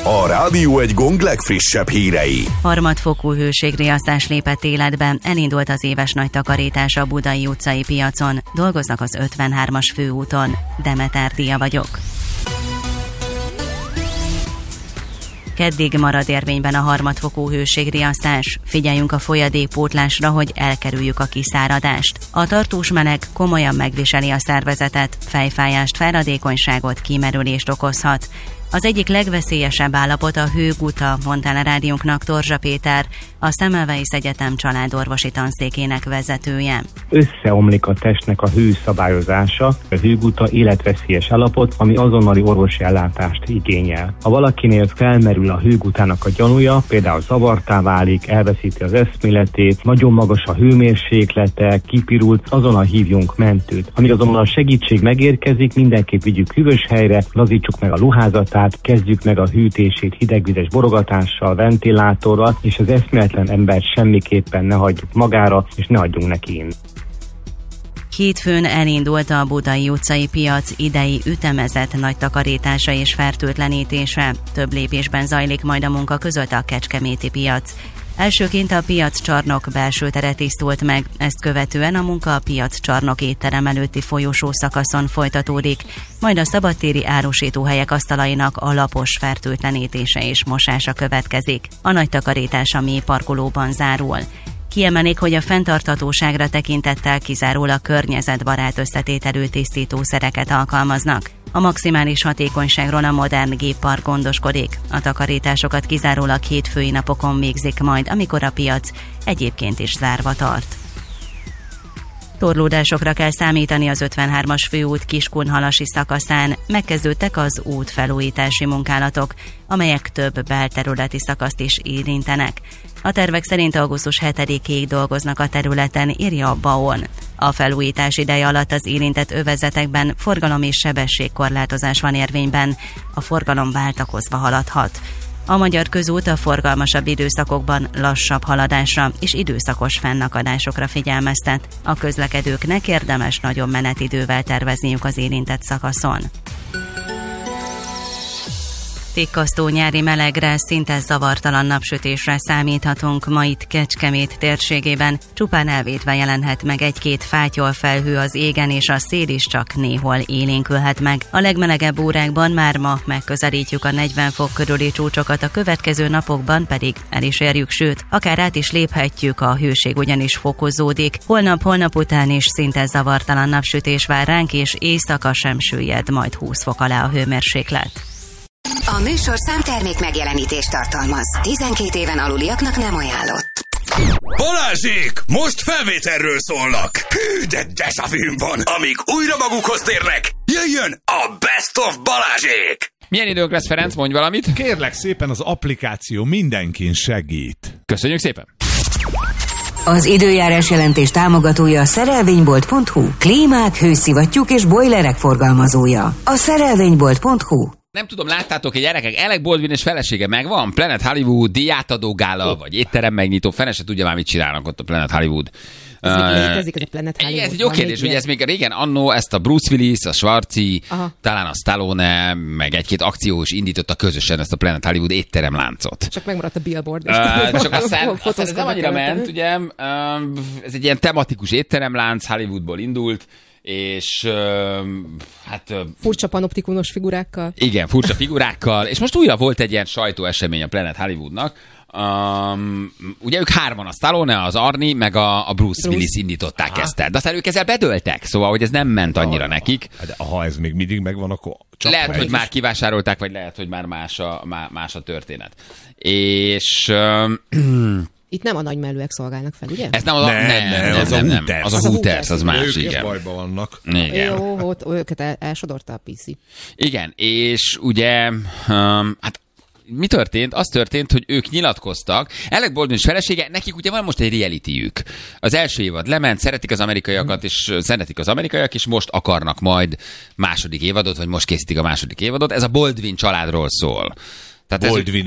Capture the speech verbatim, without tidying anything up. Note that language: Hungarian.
A Rádió Egy gong legfrissebb hírei. Harmadfokú hőségriasztás lépett életbe, elindult az éves nagy takarítás a Budai utcai piacon, dolgoznak az ötvenhármas főúton. Demeter Díja vagyok. Keddig marad érvényben a harmadfokú hőségriasztás. Figyeljünk a folyadékpótlásra, hogy elkerüljük a kiszáradást. A tartós meleg komolyan megviseli a szervezetet, fejfájást, felradékonyságot, kimerülést okozhat. Az egyik legveszélyesebb állapot a hőguta, mondta a rádiónknak Torzsa Péter, a Semmelweis Egyetem családorvosi tanszékének vezetője. Összeomlik a testnek a hőszabályozása, a hőguta életveszélyes állapot, ami azonnali orvosi ellátást igényel. Ha valakinél felmerül a hőgutának a gyanúja, például zavartá válik, elveszíti az eszméletét, nagyon magas a hőmérséklete, kipirult, azonnal hívjunk mentőt. Amíg azonban a segítség megérkezik, mindenképp vigyük hűvös helyre, lazítsuk meg a ruházatát, kezdjük meg a hűtését hidegvizes borogatással, ventilátorral, és az eszméletlen embert semmiképpen ne hagyjuk magára, és ne adjunk neki inni. Hétfőn elindult a Budai utcai piac idei ütemezett nagy takarítása és fertőtlenítése. Több lépésben zajlik majd a munka között a kecskeméti piac. Elsőként a piaccsarnok belső tere tisztult meg, ezt követően a munka a piaccsarnok étterem előtti folyosó szakaszon folytatódik, majd a szabadtéri árusítóhelyek asztalainak alapos fertőtlenítése és mosása következik. A nagy takarítás a mély parkolóban zárul. Kiemelik, hogy a fenntarthatóságra tekintettel kizárólag környezetbarát összetételű tisztítószereket alkalmaznak. A maximális hatékonyságról a modern géppark gondoskodik. A takarításokat kizárólag hétfői napokon végzik majd, amikor a piac egyébként is zárva tart. Torlódásokra kell számítani az ötvenhármas főút Kiskunhalasi szakaszán. Megkezdődtek az útfelújítási munkálatok, amelyek több belterületi szakaszt is érintenek. A tervek szerint augusztus hetedikéig dolgoznak a területen, írja a BAON. A felújítás ideje alatt az érintett övezetekben forgalom és sebességkorlátozás van érvényben, a forgalom váltakozva haladhat. A Magyar Közút a forgalmasabb időszakokban lassabb haladásra és időszakos fennakadásokra figyelmeztet. A közlekedőknek érdemes nagyobb menetidővel tervezniük az érintett szakaszon. Tikkasztó nyári melegre, szinte zavartalan napsütésre számíthatunk ma itt Kecskemét térségében. Csupán elvétve jelenhet meg egy-két fátyol felhő az égen, és a szél is csak néhol élénkülhet meg. A legmelegebb órákban már ma megközelítjük a negyven fok körüli csúcsokat, a következő napokban pedig el is érjük, sőt, akár át is léphetjük, a hőség ugyanis fokozódik. Holnap, holnap után is szinte zavartalan napsütés vár ránk, és éjszaka sem süllyed majd húsz fok alá a hőmérséklet. A műsor számtermék megjelenítést tartalmaz. tizenkét éven aluliaknak nem ajánlott. Balázsék! Most felvételről szólnak! Hű, de deszavűm van! Amíg újra magukhoz térnek, jöjjön a Best of Balázsék! Milyen időnk lesz, Ferenc? Mondj valamit. Kérlek szépen, az applikáció mindenkin segít. Köszönjük szépen! Az időjárás jelentés támogatója a szerelvénybolt pont hu. Klímák, hőszivattyúk és bojlerek forgalmazója. A szerelvénybolt pont hu. Nem tudom, láttátok, hogy gyerekek, Alec Baldwin és felesége megvan? Planet Hollywood, díjátadó gála, vagy étterem megnyitó, fene se tudja már, mit csinálnak ott a Planet Hollywood. Ez uh, még létezik, ez a Planet Hollywood. Ez egy jó kérdés, ugye ez még régen annó ezt a Bruce Willis, a Schwarzi, aha, talán a Stallone, meg egy-két akció is indította közösen ezt a Planet Hollywood étterem láncot. Csak megmaradt a billboard. Uh, csak aztán, aztán ez nem annyira ment, ugye, uh, ez egy ilyen tematikus étteremlánc, Hollywoodból indult, és uh, hát... Uh, furcsa panoptikunos figurákkal. Igen, furcsa figurákkal, és most újra volt egy ilyen sajtóesemény a Planet Hollywoodnak. Um, ugye ők hárman, a Stallone, az Arnie, meg a, a Bruce, Bruce Willis indították aha. ezt el. De aztán ők ezzel bedöltek, szóval, hogy ez nem ment annyira aha. nekik. De ha ez még mindig megvan, akkor csak lehet, hogy már kivásárolták, vagy lehet, hogy már más a, más a történet. És... Um, itt nem a nagymellőek szolgálnak fel, ugye? Ez nem az a, nem, nem, nem, az, nem, a nem, nem. Az a Hooters, az más, ők igen. bajban vannak. Igen. Jó, ott, őket el, elsodorta a pé cé. Igen, és ugye, um, hát mi történt? Az történt, hogy ők nyilatkoztak. Alec Baldwin és felesége, nekik ugye van most egy realityjük. Az első évad lement, szeretik az amerikaiakat, és szeretik az amerikaiak, és most akarnak majd második évadot, vagy most készítik a második évadot. Ez a Baldwin családról szól. Tehát Baldwin